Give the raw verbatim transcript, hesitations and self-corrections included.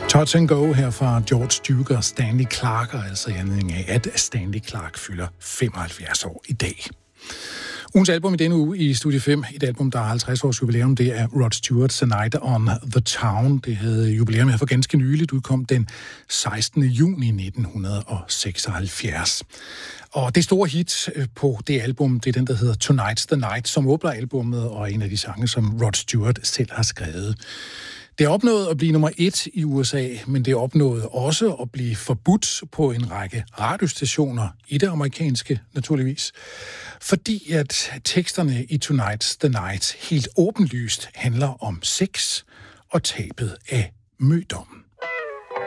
Touch and Go her fra George Duke og Stanley Clarke, altså i anledning af, at Stanley Clarke fylder femoghalvfjerds år i dag. Ugens album i denne uge i Studie fem, et album, der har halvtreds års jubilæum, det er Rod Stewart's A Night on the Town. Det havde jubilæum her for ganske nyligt, udkom den sekstende juni nitten seksoghalvfjerds. Og det store hit på det album, det er den, der hedder Tonight's the Night, som åbner albummet, og en af de sange, som Rod Stewart selv har skrevet. Det er opnået at blive nummer et i U S A, men det er opnået også at blive forbudt på en række radiostationer i det amerikanske, naturligvis. Fordi at teksterne i Tonight's the Night helt åbenlyst handler om sex og tabet af mødommen.